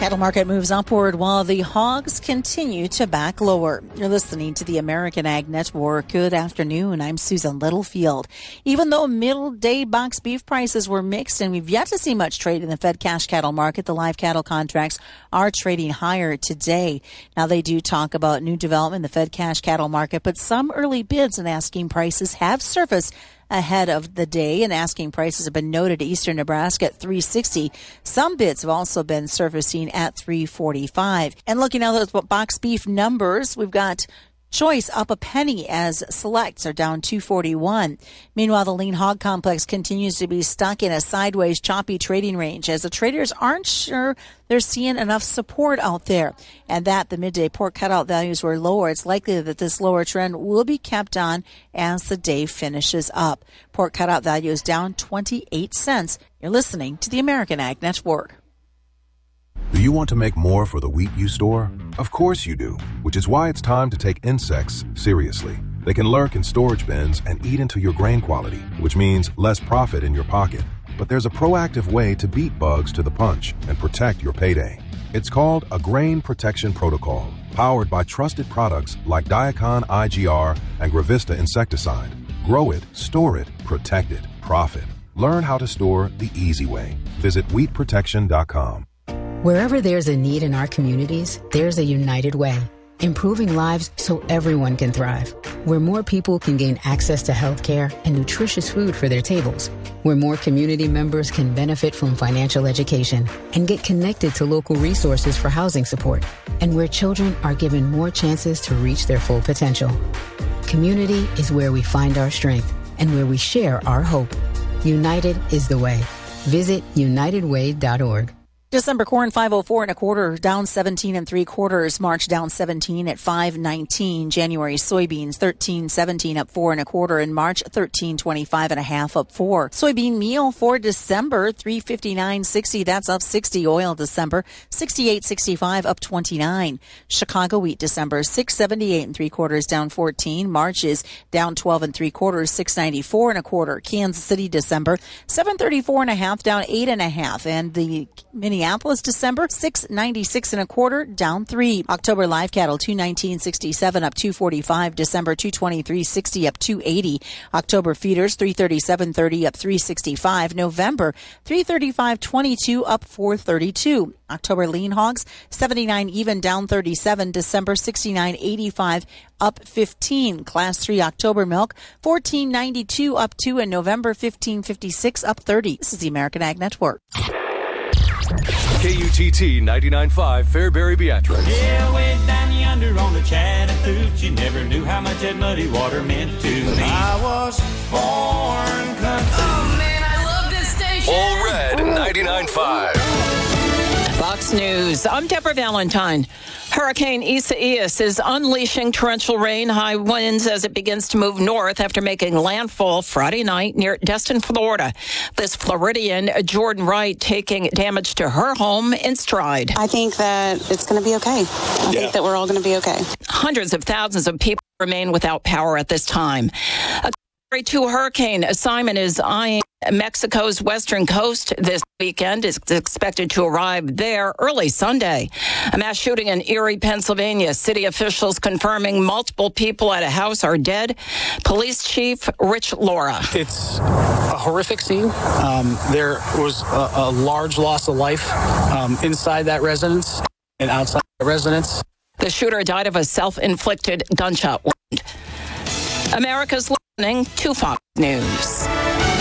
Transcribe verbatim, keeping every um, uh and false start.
Cattle market moves upward while the hogs continue to back lower. You're listening to the American Ag Network. Good afternoon. I'm Susan Littlefield. Even though middle-day box beef prices were mixed and we've yet to see much trade in the fed cash cattle market, the live cattle contracts are trading higher today. Now, they do talk about new development in the fed cash cattle market, but some early bids and asking prices have surfaced ahead of the day, and asking prices have been noted at eastern Nebraska at three sixty. Some bids have also been surfacing at three forty-five. And looking at those box beef numbers, we've got Choice up a penny as selects are down two forty-one. Meanwhile, the lean hog complex continues to be stuck in a sideways choppy trading range as the traders aren't sure they're seeing enough support out there. And that the midday pork cutout values were lower. It's likely that this lower trend will be kept on as the day finishes up. Pork cutout value is down twenty-eight cents. You're listening to the American Ag Network. Do you want to make more for the wheat you store? Of course you do, which is why it's time to take insects seriously. They can lurk in storage bins and eat into your grain quality, which means less profit in your pocket. But there's a proactive way to beat bugs to the punch and protect your payday. It's called a Grain Protection Protocol, powered by trusted products like Diacon I G R and Gravista insecticide. Grow it, store it, protect it, profit. Learn how to store the easy way. Visit wheat protection dot com. Wherever there's a need in our communities, there's a United Way, improving lives so everyone can thrive. Where more people can gain access to health care and nutritious food for their tables. Where more community members can benefit from financial education and get connected to local resources for housing support. And where children are given more chances to reach their full potential. Community is where we find our strength and where we share our hope. United is the way. Visit united way dot org. December corn five oh four and a quarter, down seventeen and three quarters. March down seventeen at five nineteen. January soybeans thirteen seventeen up four and a quarter. In March thirteen twenty-five and a half up four. Soybean meal for December three fifty-nine sixty. That's up sixty. Oil December sixty-eight sixty-five up twenty-nine. Chicago wheat December six seventy-eight and three quarters down fourteen. March is down twelve and three quarters, six ninety-four and a quarter. Kansas City December seven thirty-four and a half down eight and a half. And the mini Minneapolis December six ninety-six and a quarter down three. October live cattle two nineteen sixty-seven up two forty-five. December two twenty-three sixty up two eighty. October feeders three thirty-seven thirty up three sixty-five. November three thirty-five twenty-two up four thirty-two. October lean hogs seventy-nine even down thirty-seven. December sixty-nine eighty-five up fifteen. Class three October milk fourteen ninety-two up two, and November fifteen fifty-six up thirty. This is the American Ag Network. K U T T ninety-nine point five Fairbury Beatrice. Yeah, way down yonder on the Chattahoochee, never knew how much that muddy water meant to me. I was born country. Oh man, I love this station. All Red ninety-nine point five. Fox News. I'm Deborah Valentine. Hurricane Isaias is unleashing torrential rain, high winds as it begins to move north after making landfall Friday night near Destin, Florida. This Floridian, Jordan Wright, taking damage to her home in stride. I think that it's going to be okay. I yeah. think that we're all going to be okay. Hundreds of thousands of people remain without power at this time. A Category two hurricane Simon is eyeing Mexico's western coast this weekend. Is expected to arrive there early Sunday. A mass shooting in Erie, Pennsylvania. City officials confirming multiple people at a house are dead. Police Chief Rich Laura. It's a horrific scene. Um, there was a, a large loss of life um, inside that residence and outside the residence. The shooter died of a self-inflicted gunshot wound. America's listening to Fox News.